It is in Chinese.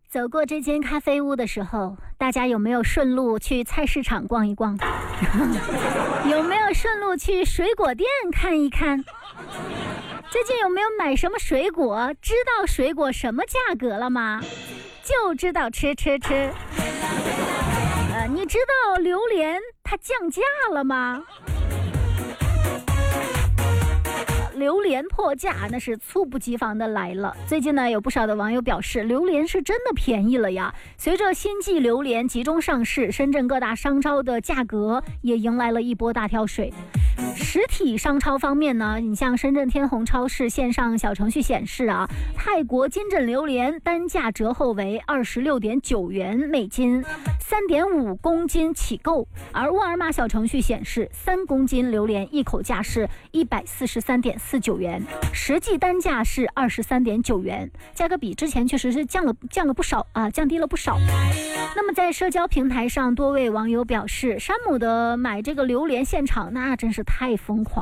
走过这间咖啡屋的时候，大家有没有顺路去菜市场逛一逛？有没有顺路去水果店看一看？最近有没有买什么水果？知道水果什么价格了吗？就知道吃。你知道榴莲它降价了吗？榴莲破价那是猝不及防的来了。最近呢，有不少的网友表示，榴莲是真的便宜了呀。随着新季榴莲集中上市，深圳各大商超的价格也迎来了一波大跳水。实体商超方面呢，你像深圳天虹超市线上小程序显示啊，泰国金枕榴莲单价折后为26.9元每斤，3.5公斤起购。而沃尔玛小程序显示，3公斤榴莲一口价是143.49元，实际单价是23.9元，价格比之前确实是降了不少啊，降低了不少。那么在社交平台上，多位网友表示，山姆的买这个榴莲现场那真是太疯狂